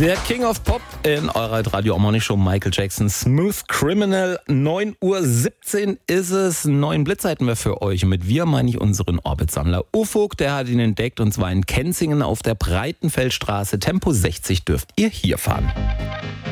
Der King of Pop in eurer Radio Morning Show, Michael Jackson, Smooth Criminal. 9:17 Uhr ist es. 9 Blitz hatten wir für euch. Mit wir meine ich unseren Orbitsammler Ufuk. Der hat ihn entdeckt und zwar in Kenzingen auf der Breitenfeldstraße. Tempo 60 dürft ihr hier fahren.